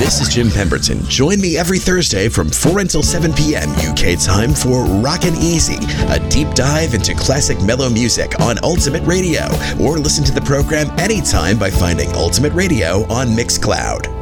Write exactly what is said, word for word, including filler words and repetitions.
This is Jim Pemberton. Join me every Thursday from four until seven p.m. U K time for Rockin' Easy, a deep dive into classic mellow music on Ultimate Radio, or listen to the program anytime by finding Ultimate Radio on Mixcloud.